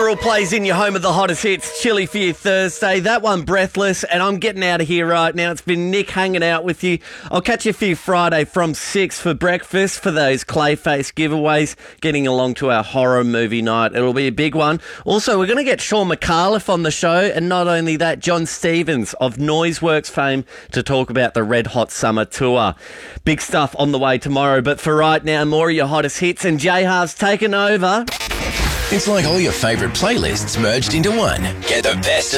Laurel plays in your home of the hottest hits, Chilly for your Thursday. That one, Breathless, and I'm getting out of here right now. It's been Nick hanging out with you. I'll catch you for you Friday from 6 for breakfast for those Clayface giveaways, getting along to our horror movie night. It'll be a big one. Also, we're going to get Sean McAuliffe on the show, and not only that, John Stevens of Noiseworks fame to talk about the Red Hot Summer Tour. Big stuff on the way tomorrow, but for right now, more of your hottest hits, and J-Har's taken over. It's like all your favourite playlists merged into one. Get the best of